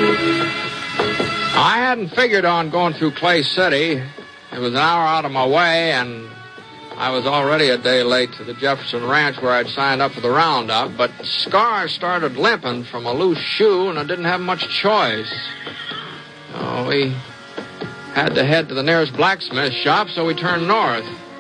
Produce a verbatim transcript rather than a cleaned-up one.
I hadn't figured on going through Clay City. It was an hour out of my way, and I was already a day late to the Jefferson Ranch where I'd signed up for the roundup, but Scar started limping from a loose shoe, and I didn't have much choice. Oh, we had to head to the nearest blacksmith shop, so we turned north.